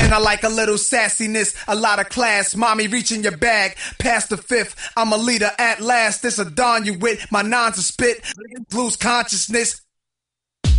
I like a little sassiness, a lot of class. Mommy, reach in your bag, past the fifth. I'm a leader at last. This a dawn you with, my nines to spit. Lose consciousness.